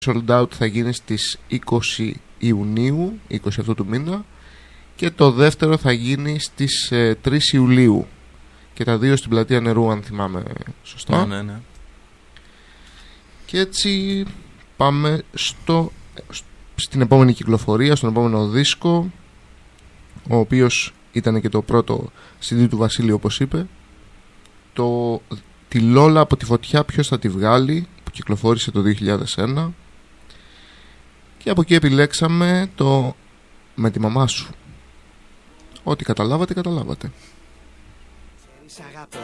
sold out θα γίνει στις 20 Ιουνίου, 20 αυτού του μήνα, και το δεύτερο θα γίνει στις 3 Ιουλίου, και τα δύο στην Πλατεία Νερού, αν θυμάμαι σωστά. Ναι. Και έτσι πάμε στην επόμενη κυκλοφορία, στον επόμενο δίσκο, ο οποίος ήταν και το πρώτο CD του Βασίλη, όπως είπε, τη Λόλα από τη φωτιά ποιος θα τη βγάλει, που κυκλοφόρησε το 2001, και από εκεί επιλέξαμε το «Με τη μαμά σου». Ό,τι καταλάβατε.